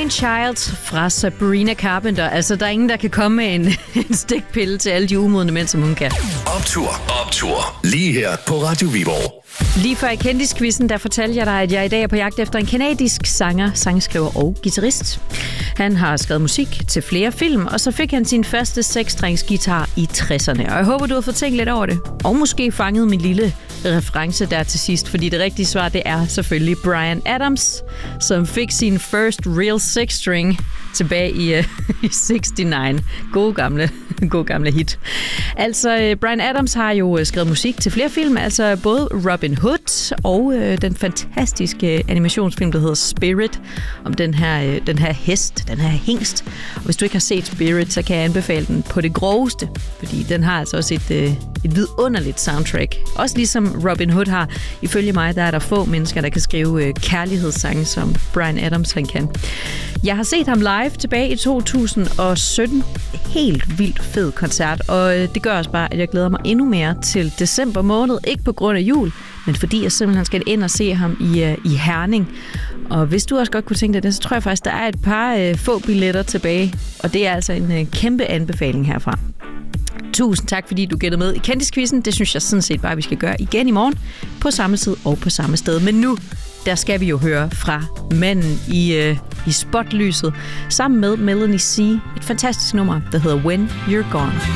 Man-Child fra Sabrina Carpenter. Altså, der er ingen, der kan komme med en stikpille til alle de umodne mænd, som hun kan. Optur. Lige her på Radio Viborg. Lige før i Kendis-quizzen, der fortalte jeg dig, at jeg i dag er på jagt efter en kanadisk sanger, sangskriver og guitarist. Han har skrevet musik til flere film, og så fik han sin første 6-strengsguitar i 60'erne. Og jeg håber, du har fået tænkt lidt over det. Og måske fanget min lille reference der til sidst, fordi det rigtige svar, det er selvfølgelig Bryan Adams, som fik sin first real 6-string tilbage i 69. God gamle hit. Altså, Bryan Adams har jo skrevet musik til flere film, altså både Robin Hood og den fantastiske animationsfilm, der hedder Spirit, om den her hest, den her hingst. Og hvis du ikke har set Spirit, så kan jeg anbefale den på det groveste, fordi den har altså også et vidunderligt soundtrack. Også ligesom Robin Hood har. Ifølge mig, der er der få mennesker, der kan skrive kærlighedssange, som Bryan Adams han kan. Jeg har set ham live tilbage i 2017. Helt vildt fed koncert, og det gør også bare, at jeg glæder mig endnu mere til december måned. Ikke på grund af jul, men fordi jeg simpelthen skal ind og se ham i Herning. Og hvis du også godt kunne tænke dig det, så tror jeg faktisk, der er et par få billetter tilbage. Og det er altså en kæmpe anbefaling herfra. Tusind tak, fordi du gættede med i Kendis-quizzen. Det synes jeg sådan set bare, vi skal gøre igen i morgen. På samme tid og på samme sted. Men nu, der skal vi jo høre fra manden i spotlyset. Sammen med Melanie C. Et fantastisk nummer, der hedder When You're Gone.